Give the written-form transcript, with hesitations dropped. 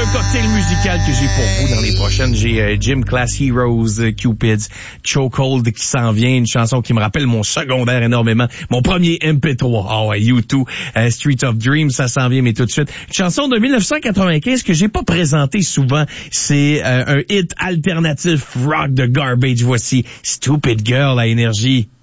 un cocktail musical que j'ai pour vous dans les prochaines. J'ai Gym Class Heroes, Cupids, Chokehold qui s'en vient, une chanson qui me rappelle mon secondaire énormément, mon premier MP3. Ah ouais, U2, Street of Dreams, ça s'en vient, mais tout de suite. Une chanson de 1995 que j'ai pas présentée souvent. C'est un hit alternatif rock de Garbage. Voici Stupid Girl à Énergie.